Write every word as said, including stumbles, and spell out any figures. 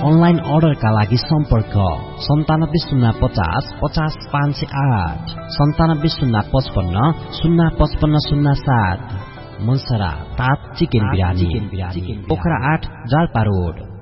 Online अर्डरका लागि सम्पर्क सन्तानब्बे शून्य पचास पचास पाँच सय आठ सन्तानब्बे शून्य पचपन्न शून्य पचपन्न शून्य सात। मनसरा ताप चिकन बिरानी पोखरा आठ जाल्पा रोड।